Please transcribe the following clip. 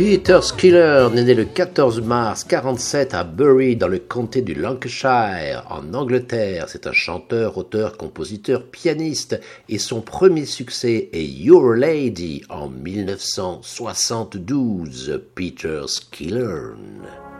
Peter Schiller est né le 14 mars 1947 à Bury, dans le comté du Lancashire, en Angleterre. C'est un chanteur, auteur, compositeur, pianiste et son premier succès est Your Lady en 1972. Peter Schiller.